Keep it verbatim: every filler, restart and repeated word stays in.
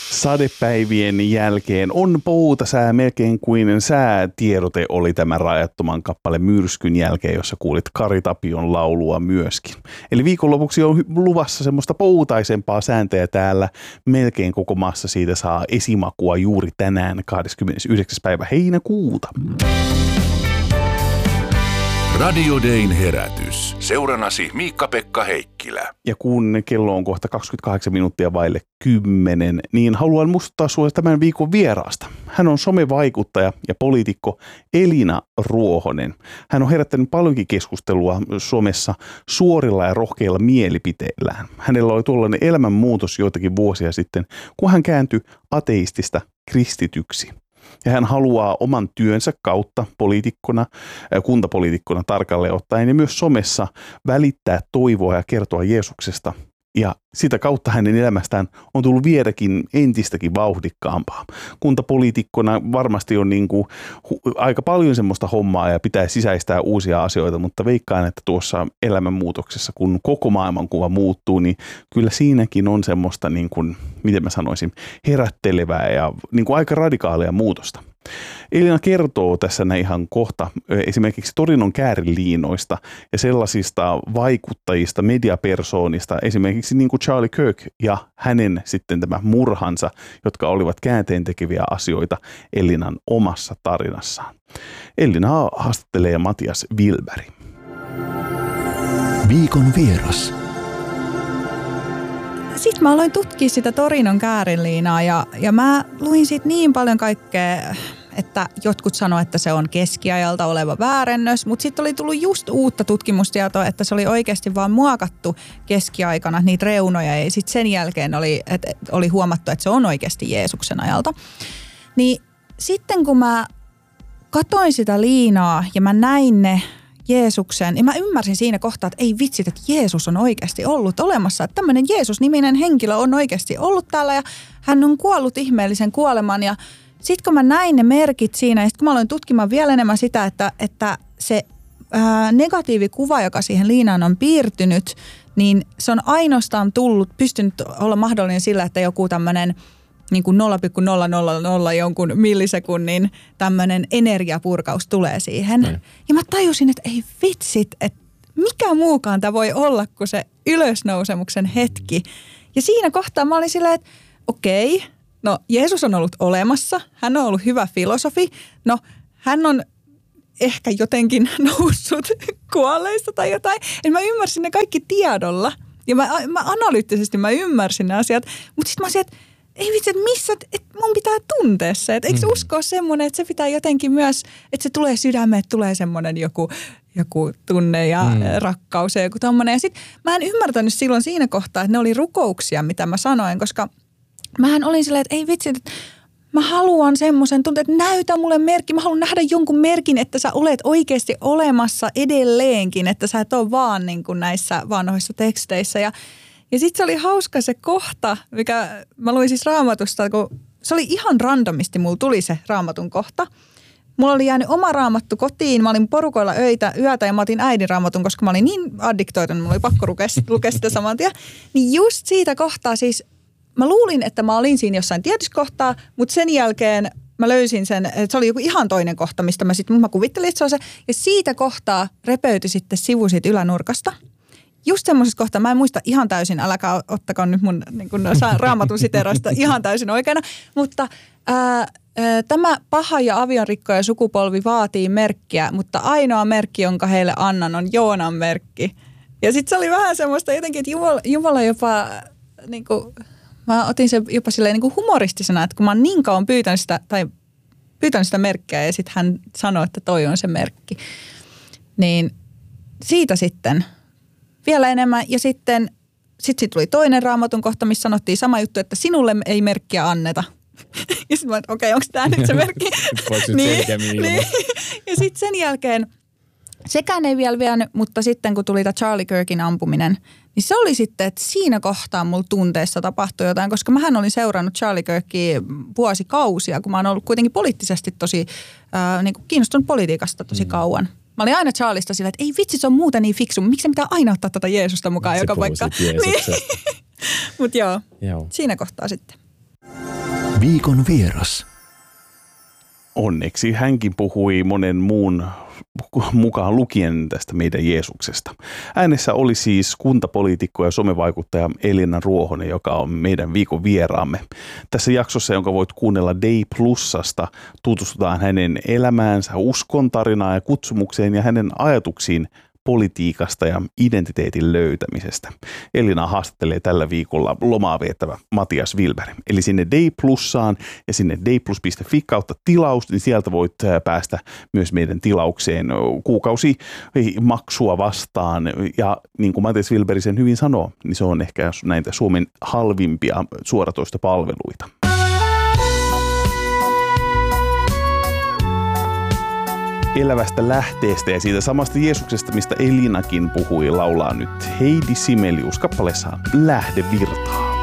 Sadepäivien jälkeen on poutasää melkein kuin säätiedote oli tämä Rajattoman kappale Myrskyn jälkeen, jossa kuulit Kari Tapion laulua myöskin. Eli viikonlopuksi on luvassa semmoista poutaisempaa sääntöä täällä. Melkein koko maassa siitä saa esimakua juuri tänään kahdeskymmenesyhdeksäs päivä heinäkuuta. Radio Dayn herätys. Seurannasi Miikka-Pekka Heikkilä. Ja kun kello on kohta kaksikymmentäkahdeksan minuuttia vaille kymmenen, niin haluan muistuttaa sinua tämän viikon vieraasta. Hän on somevaikuttaja ja poliitikko Elina Ruohonen. Hän on herättänyt paljonkin keskustelua somessa suorilla ja rohkeilla mielipiteillään. Hänellä oli tuollainen elämänmuutos joitakin vuosia sitten, kun hän kääntyi ateistista kristityksi. Ja hän haluaa oman työnsä kautta poliitikkona, kuntapoliitikkona tarkalleen ottaen ja myös somessa välittää toivoa ja kertoa Jeesuksesta. Ja sitä kautta hänen elämästään on tullut vieläkin entistäkin vauhdikkaampaa. Kuntapoliitikkona varmasti on niin kuin aika paljon semmoista hommaa ja pitää sisäistää uusia asioita, mutta veikkaan, että tuossa elämänmuutoksessa, kun koko maailmankuva muuttuu, niin kyllä siinäkin on semmoista, niin kuin, miten mä sanoisin, herättelevää ja niin kuin aika radikaalia muutosta. Elina kertoo tässä näin ihan kohta esimerkiksi Torinon kääriliinoista ja sellaisista vaikuttajista, mediapersoonista, esimerkiksi niin kuin Charlie Kirk ja hänen sitten tämä murhansa, jotka olivat käänteentekeviä asioita Elinan omassa tarinassaan. Elina haastattelee Matias Wilberg. Viikon vieras. Sitten mä aloin tutkia sitä Torinon kääriliinaa ja, ja mä luin siitä niin paljon kaikkea, että jotkut sanoo, että se on keskiajalta oleva väärennös, mutta sitten oli tullut just uutta tutkimustietoa, että se oli oikeasti vaan muokattu keskiaikana niitä reunoja ja sitten sen jälkeen oli, että oli huomattu, että se on oikeasti Jeesuksen ajalta. Niin sitten kun mä katoin sitä liinaa ja mä näin ne Jeesuksen, ja mä ymmärsin siinä kohtaa, että ei vitsit, että Jeesus on oikeasti ollut olemassa. Että tämmöinen Jeesus-niminen henkilö on oikeasti ollut täällä ja hän on kuollut ihmeellisen kuoleman. Ja sitten kun mä näin ne merkit siinä, ja sitten kun mä aloin tutkimaan vielä enemmän sitä, että, että se ää, negatiivikuva, joka siihen liinaan on piirtynyt, niin se on ainoastaan tullut, pystynyt olla mahdollinen sillä, että joku tämmöinen niin kuin nolla pilkku nolla nolla nolla jonkun millisekunnin tämmöinen energiapurkaus tulee siihen. Mm. Ja mä tajusin, että ei vitsit, että mikä muukaan tämä voi olla kuin se ylösnousemuksen hetki. Ja siinä kohtaa mä olin silleen, että okei, no Jeesus on ollut olemassa, hän on ollut hyvä filosofi, no hän on ehkä jotenkin noussut kuolleista tai jotain. Ja mä ymmärsin ne kaikki tiedolla ja mä, mä analyyttisesti mä ymmärsin ne asiat, mutta sitten mä olisin, että ei vitsi, että missä, että mun pitää tuntea se. Että eikö se uskoa semmoinen, että se pitää jotenkin myös, että se tulee sydämeen, että tulee semmoinen joku, joku tunne ja mm. rakkaus ja joku tommoinen. Ja sit mä en ymmärtänyt silloin siinä kohtaa, että ne oli rukouksia, mitä mä sanoin, koska mähän olin silleen, että ei vitsi, että mä haluan semmoisen tunteen, että näytä mulle merkki. Mä haluan nähdä jonkun merkin, että sä olet oikeasti olemassa edelleenkin, että sä et ole vaan niin kuin näissä vanhoissa teksteissä. Ja Ja sitten se oli hauska se kohta, mikä mä luin siis Raamatusta, kun se oli ihan randomisti, mulla tuli se Raamatun kohta. Mulla oli jäänyt oma Raamattu kotiin, mä olin porukoilla öitä, yötä ja mä otin äidin Raamatun, koska mä olin niin addiktoitunut, mulla oli pakko lukea, lukea sitä saman tien. Niin just siitä kohtaa siis, mä luulin, että mä olin siinä jossain tietyssä kohtaa, mutta sen jälkeen mä löysin sen, että se oli joku ihan toinen kohta, mistä mä sitten, mä kuvittelin, että se on se. Ja siitä kohtaa repeytyi sitten sivu siitä ylänurkasta. Just semmoisessa kohtaa, mä en muista ihan täysin, äläkää ottakaa nyt mun niin kun Raamatun siteerasta ihan täysin oikeana, mutta ää, ää, tämä paha ja aviorikkoja sukupolvi vaatii merkkiä, mutta ainoa merkki, jonka heille annan, on Joonan merkki. Ja sitten se oli vähän semmoista jotenkin, että Jumala, Jumala jopa, niin kuin, mä otin sen jopa silleen niin kuin humoristisena, että kun mä oon niin kauan pyytänyt sitä, tai pyytänyt sitä merkkiä ja sitten hän sanoi, että toi on se merkki, niin siitä sitten vielä enemmän. Ja sitten sit, sit tuli toinen Raamatun kohta, missä sanottiin sama juttu, että sinulle ei merkkiä anneta. Ja sitten mä okei, okay, onko tämä nyt se merkki? niin, niin. Ja sitten sen jälkeen, sekään ei vielä vienyt, mutta sitten kun tuli tämä Charlie Kirkin ampuminen, niin se oli sitten, että siinä kohtaa mulla tunteessa tapahtui jotain, koska mähän olin seurannut Charlie Kirkia vuosikausia, kun mä oon ollut kuitenkin poliittisesti tosi, äh, niin kuin kiinnostunut politiikasta tosi mm. kauan. Mä olin aina Charlista sillä, että ei vitsi, se on muuten niin fiksu. Miksi se pitää aina ottaa tätä Jeesusta mukaan joka paikka? Niin. Mutta joo, joo, siinä kohtaa sitten. Viikon vieras. Onneksi hänkin puhui monen muun mukaan lukien tästä meidän Jeesuksesta. Äänessä oli siis kuntapoliitikko ja somevaikuttaja Elina Ruohonen, joka on meidän viikon vieraamme. Tässä jaksossa, jonka voit kuunnella Day Plusasta, tutustutaan hänen elämäänsä, uskon tarinaan ja kutsumukseen ja hänen ajatuksiin politiikasta ja identiteetin löytämisestä. Elina haastattelee tällä viikolla lomaa viettävä Matias Wilberg. Eli sinne Day Plussaan ja sinne dayplus piste fi kautta tilaus, niin sieltä voit päästä myös meidän tilaukseen kuukausi maksua vastaan. Ja niin kuin Matias Wilberg sen hyvin sanoo, niin se on ehkä näitä Suomen halvimpia suoratoistopalveluita. Elävästä lähteestä ja siitä samasta Jeesuksesta, mistä Elinakin puhui, laulaa nyt Heidi Sibelius kappaleessaan Lähde virtaa.